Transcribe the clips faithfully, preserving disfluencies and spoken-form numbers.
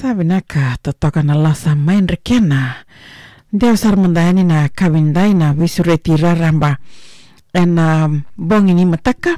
Sabi naka totoka na lasa main rekena. Deo sarmandani na kawindai na visureti raramba. En um, bongini mataka.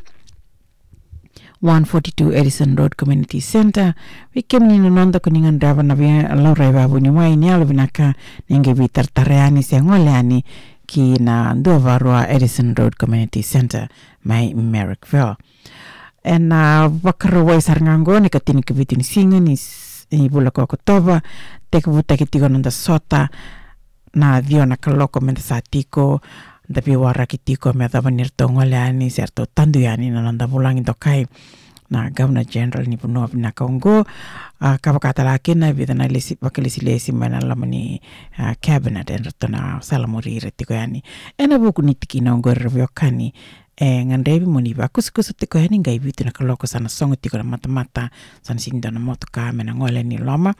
one forty-two Edison Road Community Center. Wikemni nononda kuningan drava na vya laura babu ni waini alvinaka ninge vitar tareani se ngoleani ki na ndovarua Edison Road Community Center mai Merrickville. En uh, wakarawai sarangango ni katini kabiti ni singa ni ni bula ko Oktoba teka buta kitigo nanda sota na dio na kaloko menda satiko tapi wara kitiko me dava nirtongo leani serto tandu yani na nanda bulangi tokai na Governor General ni puno na Kongo uh, kabakata laki na vida na lesi bakilisi lesi mana lamani uh, cabinet en na salamuri retiko yani ena buku nitiki na ngor reviokani e ngandevi moni ba kusukusu tiko yani ngai bitu na kaloko sana songo tiko na mata-mata sana sindo na motoka me na ngole ni loma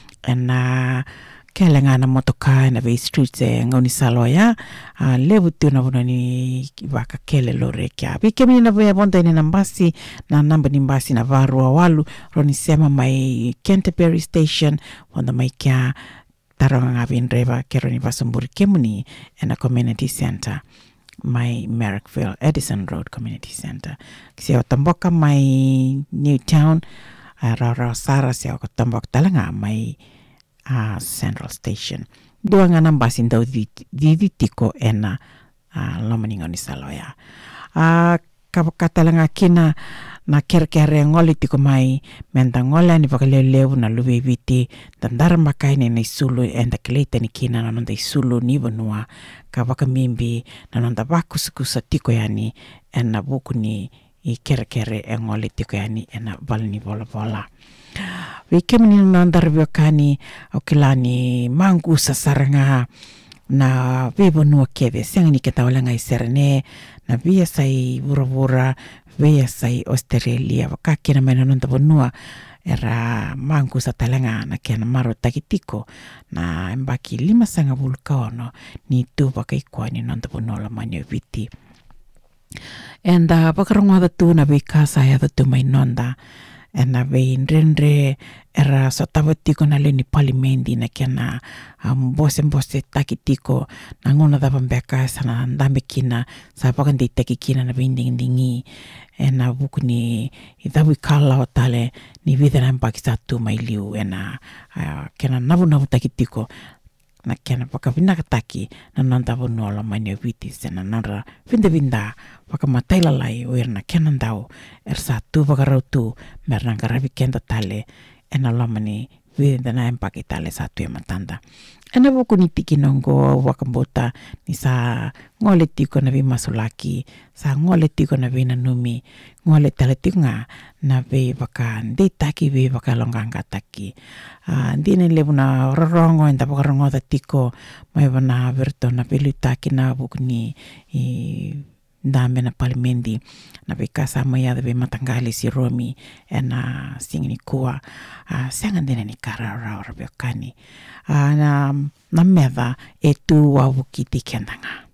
ena kelenga na motoka na Bay Street se ngoni saloya uh, levu tu na bona ni waka kele lore kya bike mi na boya bonda ni nambasi na namba ni mbasi na varua walu roni sema mai Canterbury Station wanda mai kya taranga vinreva kero ni vasumburi kemuni ena Community Center my Merrickville Edison Road Community Center kisio tamboka my Newtown uh, rara sara sio tambok talanga my uh, Central Station dua nga nambasin daw diditiko ena uh, lomaningo ni saloya uh, katalanga kina na kere-kere ngoli tiko mai menta ngola ni pakalelewu na luwe viti dandara makai ni isulu enda keleta ni kina na nonda isulu ni vanua kabaka mimbi na nonda bakusukusa tiko yani ena buku ni i kere-kere e ngoli tiko yani ena val ni bola-bola wikemi ni nonda reviokani okilani mangu sasaranga na vivo nua keve senga ni ketawala ngai serene na via sai vura-vura via sai Australia wakaki na mena nonta vonua era mangu sa talanga na kena maro takitiko na mbaki lima sanga vulkaono ni tu baka ikwa ni nonta vonua la manyo viti enda pakarongoda tu na vika saya tu mai nonda ena vein renre era sotavatiko na leni palimendi na kena um, bose bose takitiko na ngona da bambeka sana ndambe kina sa pakan di takikina na binding dingi ena bukuni idawi kala otale ni vida na mpakisa tu mailiu ena uh, kena nabu nabu takitiko na kena paka vinda kataki na nanta vono la mane vitis na nara vinda vinda paka mataila lai o na kena ndau ersa tu paka rautu merna karabi kenda tale ena la mane vinda na empaki tale satu ya matanda ena buku ni tiki nongo wakambota ni sa ngole tiko na vi masulaki sa ngole tiko na vi na numi ngole tale tiko nga na vi baka ndi taki vi baka longanga taki uh, ndine lebu na rorongo enda baka rongo da tiko mai wana verto na pelu taki na buku ni i ndambe na palimendi na vikasa maya de matangali si romi ena singini kuwa uh, sangandene ni karara orabiokani uh, na na meva etu wabuki tikendanga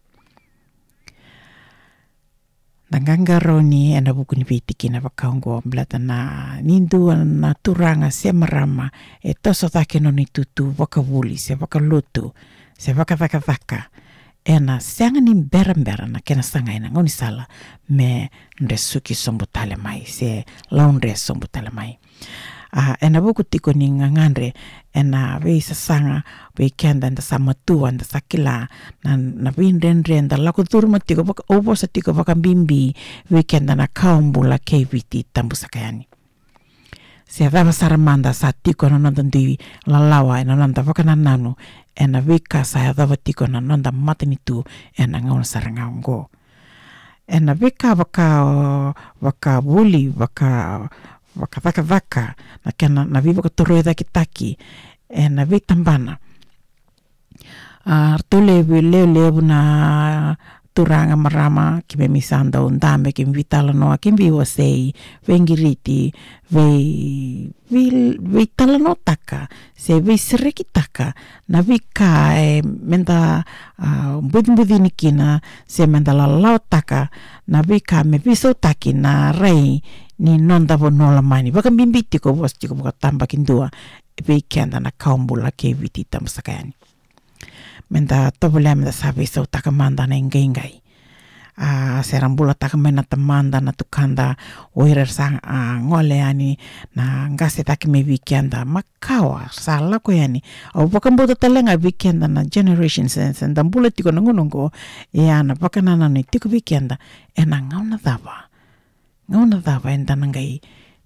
Nanganga roni ena buku ni vitiki na wakaungo mblata na nindu na turanga se marama e toso take no ni tutu wakawuli se wakalutu se wakavakavaka ena sanga ni mbera-mbera na kena sanga ina ngoni sala me nresuki sombutale mai se laundre sombutale mai uh, ena buku tiko ni ngangandre ena veisa sanga weekenda nda samatua nda sakila na na vindendre nda lako turma tiko baka obosa tiko baka bimbi weekenda na kaumbula K V T tambusakayani se dava saramanda sa tiko na nonda ndi lalawa ena nonda baka nananu ena vika sa dava tiko na nonda matanitu ena ngauna sarangaungo ena vika baka baka buli baka baka vaka vaka na kena na viva ka toroe daki taki e na vitambana uh, tole leo leo na turanga marama ki me misanda undame ki vitala no ki vivo sei vengiriti ve vi vitala no taka se ve sereki taka na vika e menda uh, budi budi nikina se menda la lao taka na vika me viso taki na rei ni nonda vonola mani baka bimbiti ko bos tiko baka tamba kindua weekend na kaumbula ke viti tamsakani. Menda tobole menda sabi so takamanda na ingai a uh, serambula takamena tamanda na tukanda oirer sang uh, ngole yani na ngase takime weekend makawa sala ko yani au pakamboto talenga weekend na generation sense and ambula tiko ngonongo yana pakana na tiko weekend ena ngauna dava ngauna dava enda ngai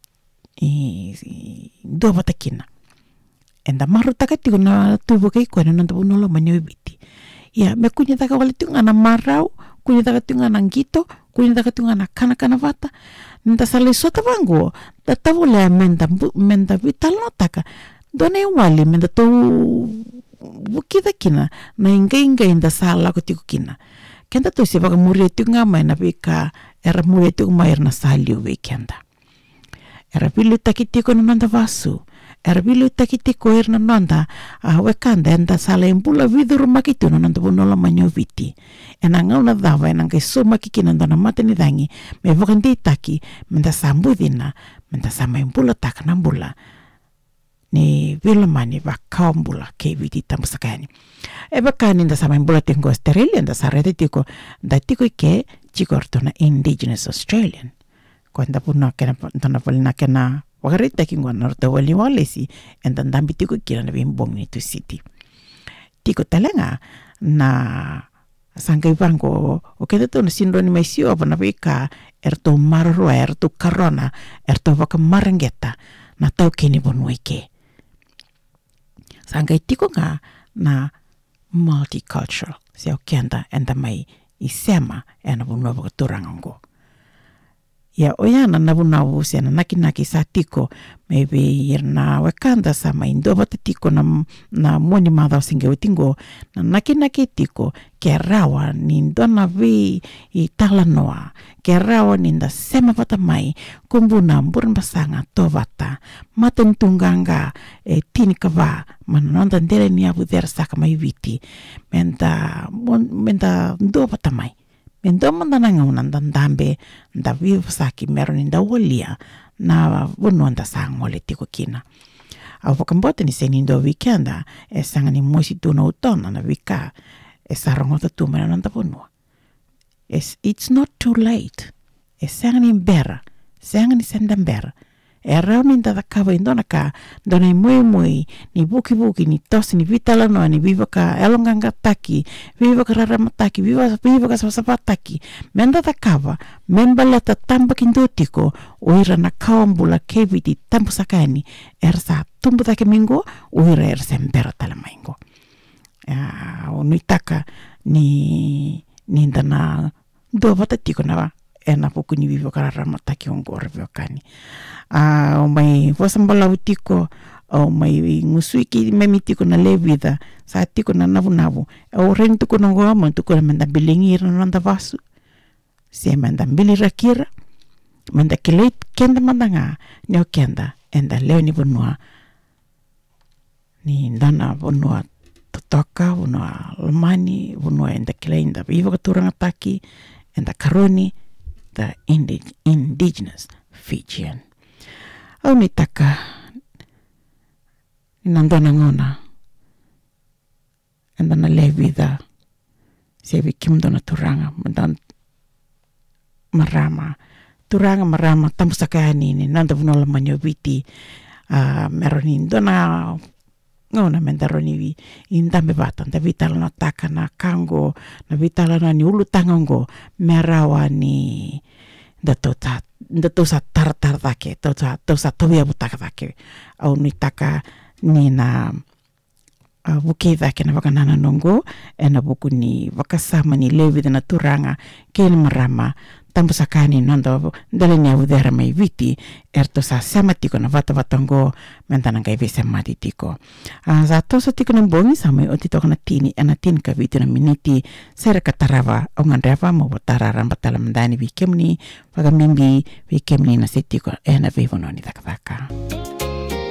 i do batakina enda maru takati na tubo kai ko na ndo no lo manyo biti ya me kunya taka wale tunga na marau kunya taka tunga na ngito kunya taka tunga na kana kana vata nda sale sota vango da tavole menda menda vital no taka done wali menda to bukida kina na inga inga inda sala ko tiku kina kenda to se vaga muri tunga mai na bika era muri tunga mai na sali weekenda era pilu takiti ko nanda vasu era pilu takiti ko erna nanda a wekanda enda sala impula viduru makitu nanda bonola manyo viti ena ngauna dava ena ngai so makiki nanda na mateni dangi me vokandi taki menda sambudina menda sama impula tak nambula ni vilmani va kaumbula ke viti tamusakani e bakani nda sama impula tengo Australia nda sarete tiko nda tiko ke chigortona Indigenous Australian kwenda puna kena tana polina kena wagarita kingwa norte wali walesi enda ndambi tiko kila na bimbong ni tu city tiko talenga na sangai bango o keda to sindoni maisio apa na bika erto marro erto karona erto vaka marengeta na tau kini bonweke sangai tiko nga na multicultural sio kenda enda mai isema ena bonwa vaka turangango ya oyana nabuna usia na naki naki sa tiko maybe irna wakanda sama indoba tiko na na moni mada singe utingo na naki naki tiko ke rawa ni dona vi i talanoa ke rawa ni nda sema pata mai kumbuna mburn basanga tovata maten tunganga e tini kava manonda ndele ni abu der saka mai viti menda menda ndo pata mai mendo mandana ngauna ndambe nda vivu saki meroni nda wolia na wono nda sangole tiko kina au pakambote ni senindo weekenda e sanga ni mosi tuna utona na vika e sarongota tumena nda bonua es it's not too late e sanga ni mbera sanga ni sendambera e rauni nda da kava indona ka dona i mui mui ni buki buki ni tosi ni vitala noa ni viva ka elonganga taki viva ka rarama taki viva, viva ka sapasapa taki menda da kava membala ta tamba kindotiko oira na kawambula keviti tampu sakani ersa tumbu take mingo oira ersa mbera tala maingo uh, unuitaka ni ni ndana do vata tiko na ena puku ni viva ka rarama taki ongo revio kani a uh, mai wasambala utiko o mai ngusuiki memi tiko na levida sa tiko na navu navu o ren tiko na ngoma tiko na menda bilingira na nda vasu se menda bilira kira menda keleit kenda mandanga ne kenda enda leo ni bonua ni ndana bonua totoka bonua lomani bonua enda keleinda viva katuranga taki enda karoni the indig- indigenous Fijian. Au ni taka inandona ngona andana levida sevi kimdona turanga mandan marama turanga marama tamusakani ni nanda vunola manyo viti uh, meroni dona ngona mendaroni vi indambe batan da vitala na taka na kango na vitala na ni ulu tangongo merawa ni da tota da tosa tar tar dake tosa tosa tobia butaka dake au ni taka ni na uh, buki dake na vakanana nongo ena buku ni vakasama ni levi na turanga kel marama tampu sakani nando dalenya udera mai viti erto sa samatiko na vata vatango mentana kai visa mati tiko uh, za tosa tiko na bongi sama o tito kana tini ana tin ka viti na miniti sera katarava o ngandava mo botara ramba talamdani vikemni vagamimbi vikemni na sitiko ena vivo no ni takaka